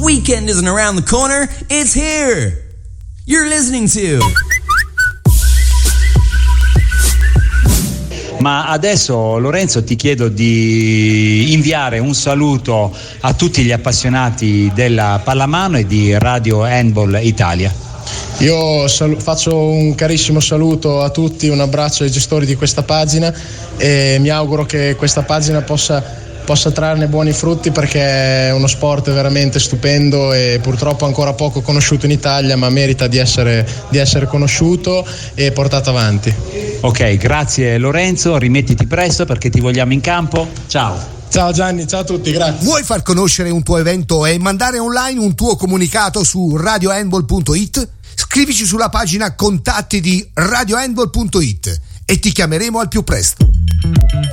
weekend isn't around the corner, it's here. You're listening to... Ma adesso, Lorenzo, ti chiedo di inviare un saluto a tutti gli appassionati della pallamano e di Radio Handball Italia. Io faccio un carissimo saluto a tutti, un abbraccio ai gestori di questa pagina e mi auguro che questa pagina possa trarne buoni frutti, perché è uno sport veramente stupendo e purtroppo ancora poco conosciuto in Italia, ma merita di essere conosciuto e portato avanti. Ok, grazie Lorenzo, rimettiti presto perché ti vogliamo in campo. Ciao. Ciao Gianni, ciao a tutti, grazie. Vuoi far conoscere un tuo evento e mandare online un tuo comunicato su radiohandball.it? Scrivici sulla pagina contatti di radiohandball.it e ti chiameremo al più presto.